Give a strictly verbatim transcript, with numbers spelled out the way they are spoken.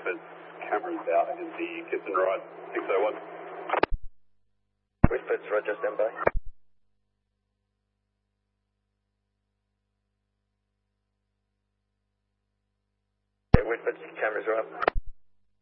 Whitford's cameras out in the Kitson Ride, six oh one. Whitford's Roger, stand by. Yeah, Whitford's cameras are up.